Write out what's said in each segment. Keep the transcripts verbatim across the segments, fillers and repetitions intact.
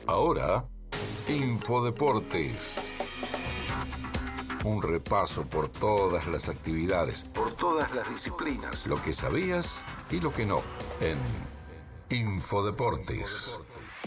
Ahora, Infodeportes. Un repaso por todas las actividades, por todas las disciplinas, lo que sabías y lo que no, en Infodeportes.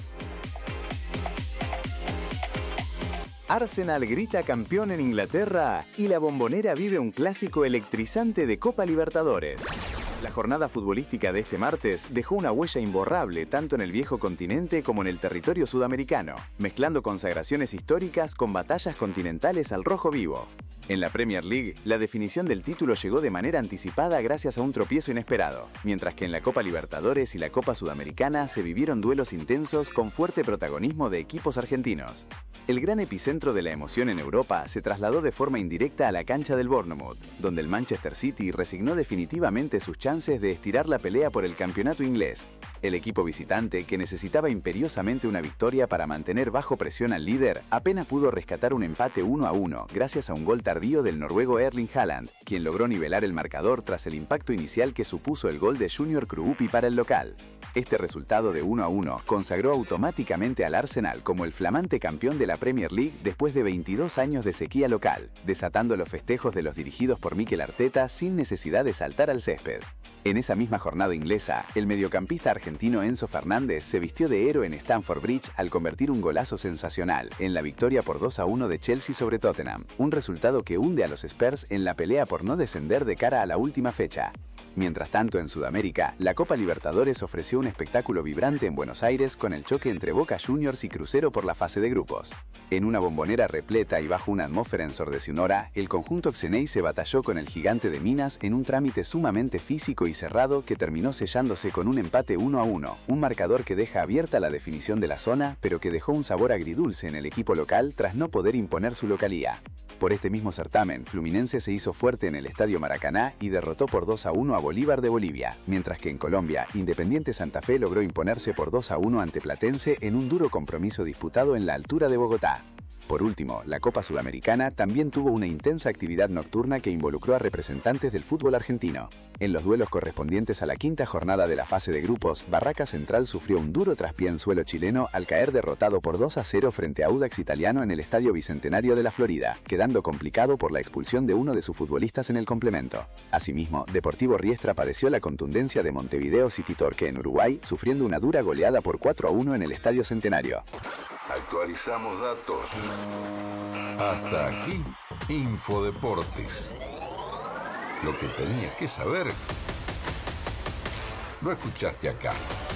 Arsenal grita campeón en Inglaterra y la Bombonera vive un clásico electrizante de Copa Libertadores. La jornada futbolística de este martes dejó una huella imborrable tanto en el viejo continente como en el territorio sudamericano, mezclando consagraciones históricas con batallas continentales al rojo vivo. En la Premier League, la definición del título llegó de manera anticipada gracias a un tropiezo inesperado, mientras que en la Copa Libertadores y la Copa Sudamericana se vivieron duelos intensos con fuerte protagonismo de equipos argentinos. El gran epicentro de la emoción en Europa se trasladó de forma indirecta a la cancha del Bournemouth, donde el Manchester City resignó definitivamente sus chances de estirar la pelea por el campeonato inglés. El equipo visitante, que necesitaba imperiosamente una victoria para mantener bajo presión al líder, apenas pudo rescatar un empate uno a uno gracias a un gol tardío del noruego Erling Haaland, quien logró nivelar el marcador tras el impacto inicial que supuso el gol de Junior Kruupi para el local. Este resultado de uno a uno consagró automáticamente al Arsenal como el flamante campeón de la Premier League después de veintidós años de sequía local, desatando los festejos de los dirigidos por Mikel Arteta sin necesidad de saltar al césped. En esa misma jornada inglesa, el mediocampista argentino Enzo Fernández se vistió de héroe en Stamford Bridge al convertir un golazo sensacional en la victoria por dos a uno de Chelsea sobre Tottenham, un resultado que hunde a los Spurs en la pelea por no descender de cara a la última fecha. Mientras tanto, en Sudamérica, la Copa Libertadores ofreció un espectáculo vibrante en Buenos Aires con el choque entre Boca Juniors y Crucero por la fase de grupos. En una bombonera repleta y bajo una atmósfera ensordecedora, el conjunto Xenei se batalló con el Gigante de Minas en un trámite sumamente físico y cerrado que terminó sellándose con un empate uno a uno, un marcador que deja abierta la definición de la zona, pero que dejó un sabor agridulce en el equipo local tras no poder imponer su localía. Por este mismo certamen, Fluminense se hizo fuerte en el Estadio Maracaná y derrotó por dos a uno a Bolívar de Bolivia, mientras que en Colombia, Independiente Santa Fe logró imponerse por dos a uno ante Platense en un duro compromiso disputado en la altura de Bogotá. Por último, la Copa Sudamericana también tuvo una intensa actividad nocturna que involucró a representantes del fútbol argentino. En los duelos correspondientes a la quinta jornada de la fase de grupos, Barraca Central sufrió un duro traspié en suelo chileno al caer derrotado por dos a cero frente a Audax Italiano en el Estadio Bicentenario de la Florida, quedando complicado por la expulsión de uno de sus futbolistas en el complemento. Asimismo, Deportivo Riestra padeció la contundencia de Montevideo City Torque en Uruguay, sufriendo una dura goleada por cuatro a uno en el Estadio Centenario. Actualizamos datos. Hasta aquí, Infodeportes. Lo que tenías que saber, lo escuchaste acá.